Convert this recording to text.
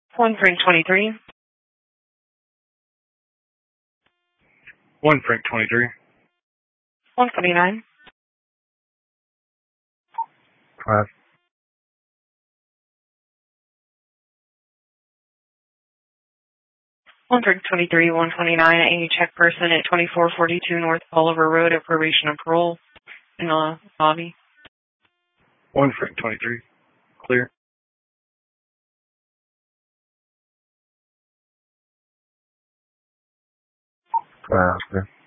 1 Frank 23. 1 Frank 23. 129. Class. 1 Frank 23, 129. A check person at 2442 North Oliver Road at probation and parole in the lobby. 1 Frank 23. Clear. Class.